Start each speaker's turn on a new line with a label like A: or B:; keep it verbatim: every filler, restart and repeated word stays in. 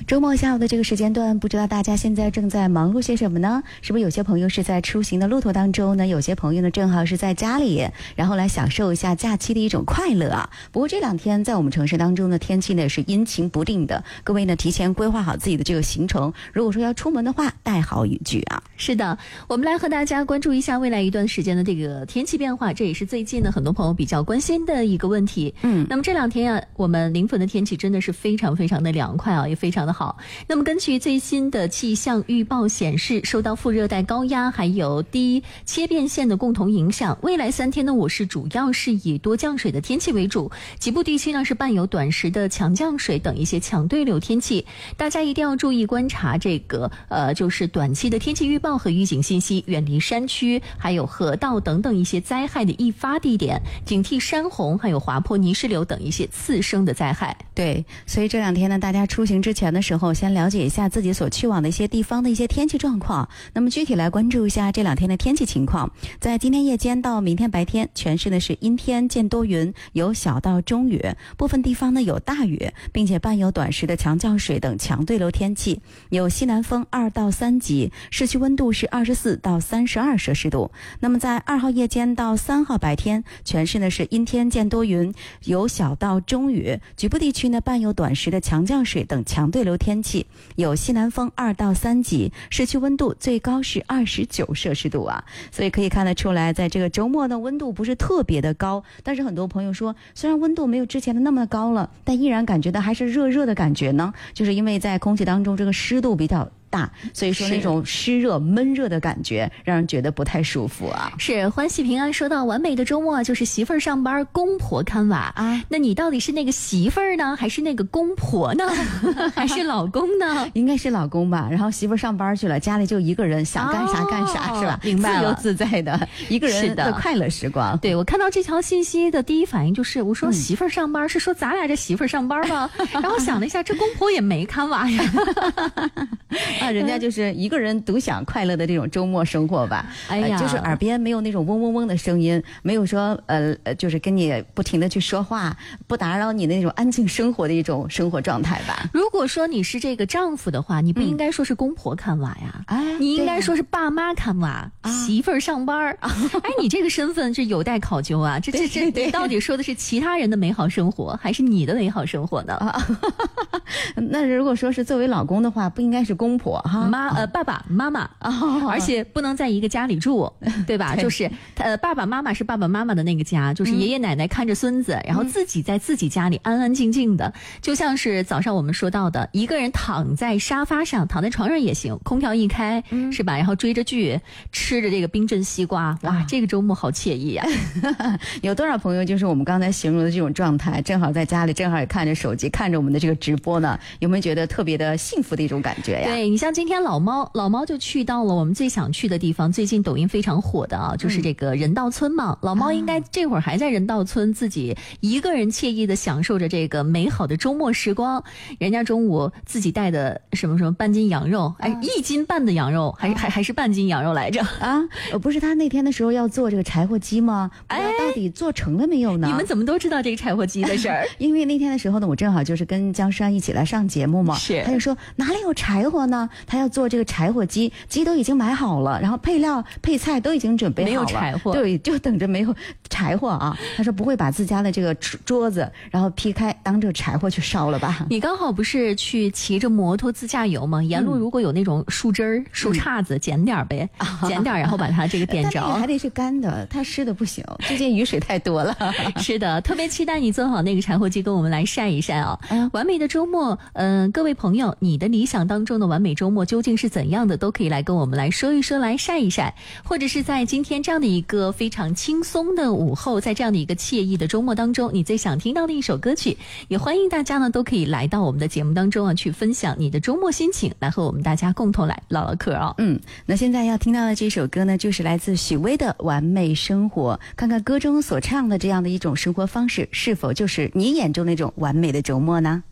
A: 周末下午的这个时间段，不知道大家现在正在忙碌些什么呢？是不是有些朋友是在出行的路途当中呢？有些朋友呢正好是在家里，然后来享受一下假期的一种快乐啊。不过这两天在我们城市当中呢，天气呢是阴晴不定的，各位呢提前规划好自己的这个行程，如果说要出门的话，带好雨具啊。
B: 是的，我们来和大家关注一下未来一段时间的这个天气变化，这也是最近呢很多朋友比较关心的一个问题。嗯，那么这两天啊，我们临汾的天气真的是非常非常的凉快啊，也非常的好。那么根据最新的气象预报显示，受到副热带高压还有低切变线的共同影响，未来三天呢，我市主要是以多降水的天气为主，局部地区呢是伴有短时的强降水等一些强对流天气。大家一定要注意观察这个呃，就是短期的天气预报和预警信息，远离山区还有河道等等一些灾害的易发地点，警惕山洪还有滑坡泥石流等一些次生的灾害。
A: 对，所以这两天呢，大家出行之前的时候，先了解一下自己所去往的一些地方的一些天气状况。那么具体来关注一下这两天的天气情况。在今天夜间到明天白天，全市呢是阴天见多云，有小到中雨，部分地方呢有大雨，并且伴有短时的强降水等强对流天气，有西南风二到三级，市区温度是二十四到三十二摄氏度。那么在二号夜间到三号白天，全市呢是阴天见多云，有小到中雨，局部地区呢伴有短时的强降水等强对流天气，有西南风二到三级，市区温度最高是二十九摄氏度啊。所以可以看得出来，在这个周末呢，温度不是特别的高，但是很多朋友说，虽然温度没有之前的那么高了，但依然感觉到还是热热的感觉呢，就是因为在空气当中这个湿度比较大，所以说那种湿热闷热的感觉让人觉得不太舒服啊。
B: 是欢喜平安说到，完美的周末就是媳妇儿上班，公婆看娃啊。那你到底是那个媳妇儿呢，还是那个公婆呢，还是老公呢？
A: 应该是老公吧。然后媳妇儿上班去了，家里就一个人，想干啥干啥、哦、是吧？
B: 明白了，
A: 自由自在的一个人的快乐时光。
B: 对，我看到这条信息的第一反应就是，我说媳妇儿上班、嗯、是说咱俩这媳妇儿上班吗？然后想了一下，这公婆也没看娃呀。
A: 啊，人家就是一个人独享快乐的这种周末生活吧。哎呀、呃，就是耳边没有那种嗡嗡嗡的声音，没有说呃呃，就是跟你不停的去说话，不打扰你的那种安静生活的一种生活状态吧。
B: 如果说你是这个丈夫的话，你不应该说是公婆看娃呀，哎、嗯，你应该说是爸妈看娃，啊、媳妇儿上班。啊、哎，你这个身份是有待考究啊。这这这，你到底说的是其他人的美好生活，还是你的美好生活呢？啊、
A: 那如果说是作为老公的话，不应该是公婆哈，
B: 妈呃爸爸妈妈、哦，而且不能在一个家里住，对吧？对，就是呃爸爸妈妈是爸爸妈妈的那个家，就是爷爷奶奶看着孙子，嗯、然后自己在自己家里安安静静的，就像是早上我们说到的，一个人躺在沙发上，躺在床上也行，空调一开，嗯、是吧？然后追着剧，吃着这个冰镇西瓜，哇，啊、这个周末好惬意呀、
A: 啊！有多少朋友就是我们刚才形容的这种状态，正好在家里，正好也看着手机，看着我们的这个直播呢，有没有觉得特别的幸福的一种感觉呀？
B: 对，你像今天老猫，老猫就去到了我们最想去的地方，最近抖音非常火的啊，就是这个人道村嘛。嗯、老猫应该这会儿还在人道村，自己一个人惬意的享受着这个美好的周末时光。人家中午自己带的什么什么半斤羊肉，哎，啊、一斤半的羊肉，还还还是半斤羊肉来着
A: 啊？不是他那天的时候要做这个柴火鸡吗？哎，到底做成了没有呢？
B: 你们怎么都知道这个柴火鸡的事儿？
A: 因为那天的时候呢，我正好就是跟江山一起来上节目嘛，
B: 是，
A: 他就说哪里有柴火呢？他要做这个柴火鸡，鸡都已经买好了，然后配料配菜都已经准备好了，
B: 没有柴火，
A: 对，就等着没有柴火啊。他说不会把自家的这个桌子然后劈开当这柴火去烧了吧？
B: 你刚好不是去骑着摩托自驾游吗？沿路如果有那种树枝儿、树杈子，捡点呗，嗯、捡点，然后把它这个点着。
A: 但还得是干的，它湿的不行，最近雨水太多了。
B: 是的，特别期待你做好那个柴火鸡，跟我们来晒一晒啊！嗯、完美的周末，嗯、呃，各位朋友，你的理想当中的完美周末究竟是怎样的？都可以来跟我们来说一说，来晒一晒，或者是在今天这样的一个非常轻松的午后，在这样的一个惬意的周末当中，你最想听到的一首歌曲，也欢迎大家呢都可以来到我们的节目当中啊，去分享你的周末心情，来和我们大家共同来唠唠嗑啊。
A: 嗯，那现在要听到的这首歌呢，就是来自许巍的《完美生活》，看看歌中所唱的这样的一种生活方式，是否就是你眼中那种完美的周末呢？